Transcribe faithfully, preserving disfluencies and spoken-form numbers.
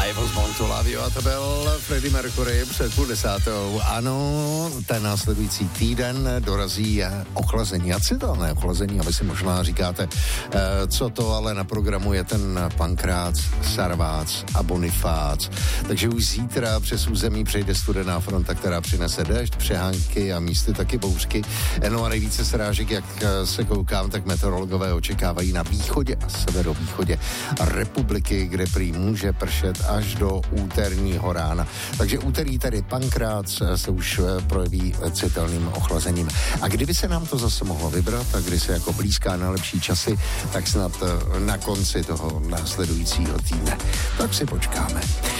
I was born to love you, a to byl Freddie Mercury před půl desátou. Ano, ten následující týden dorazí ochlazení a citelné ochlazení, a vy si možná říkáte, eh, co to, ale na programu je ten Pankrác, Sarvác a Bonifác. Takže už zítra přes území přejde studená fronta, která přinese déšť, přehánky a místy taky bouřky. No a nejvíce srážek, jak se koukám, tak meteorologové očekávají na východě a severovýchodě republiky, kde prý může pršet až do úterního rána. Takže úterý tady Pankrác se už projeví citelným ochlazením. A kdyby se nám to zase mohlo vybrat a kdy se jako blízká na lepší časy, tak snad na konci toho následujícího týdne. Tak si počkáme.